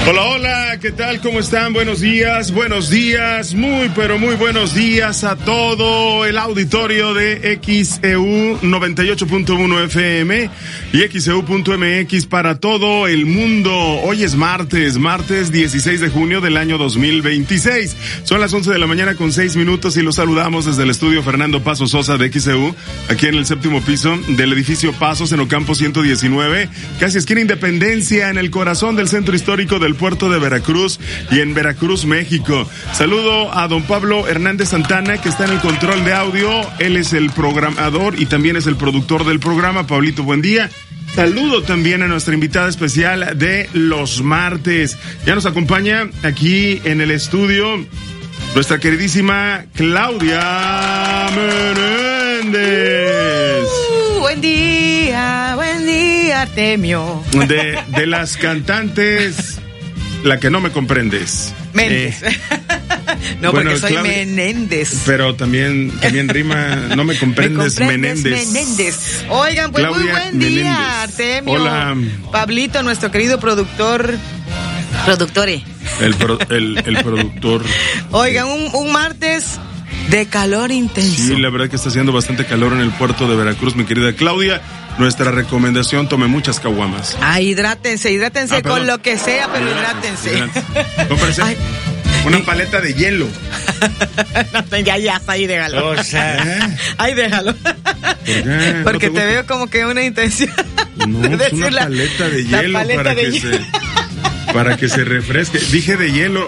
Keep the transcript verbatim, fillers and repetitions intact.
Hola, hola, ¿qué tal? ¿Cómo están? Buenos días, buenos días, muy pero muy buenos días a todo el auditorio de X E U noventa y ocho punto uno F M y X E U punto M X para todo el mundo. Hoy es martes, martes dieciséis de junio del año dos mil veintiséis. Son las once de la mañana con seis minutos y los saludamos desde el estudio Fernando Paso Sosa de X E U, aquí en el séptimo piso del edificio Pasos en Ocampo ciento diecinueve, casi esquina Independencia, en el corazón del centro histórico del puerto de Veracruz y en Veracruz, México. Saludo a don Pablo Hernández Santana, que está en el control de audio. Él es el programador y también es el productor del programa. Pablito, buen día. Saludo también a nuestra invitada especial de los martes. Ya nos acompaña aquí en el estudio nuestra queridísima Claudia Menéndez. Uh, buen día, buen día, Artemio. De, de las cantantes, la que no me comprendes. Méndez. Eh, no, bueno, porque soy Claudia, Menéndez. Pero también, también rima, no me comprendes, ¿Me comprendes Menéndez. Menéndez. Oigan, pues Claudia muy buen día, Menéndez. Artemio. Hola. Pablito, nuestro querido productor. Productore. El, pro, el, el productor. Oigan, un, un martes de calor intenso. Sí, la verdad que está haciendo bastante calor en el puerto de Veracruz, mi querida Claudia. Nuestra recomendación, tome muchas caguamas. Ah, hidrátense, hidrátense ah, con lo que sea, pero hidrátense. hidrátense. Cómprese una paleta de hielo. No, ya, ya, ahí déjalo. O sea, ahí déjalo. ¿Por qué? Porque ¿No te, te veo como que una intención. No, de es una la, paleta de hielo paleta para de que hielo. se... para que se refresque. Dije de hielo.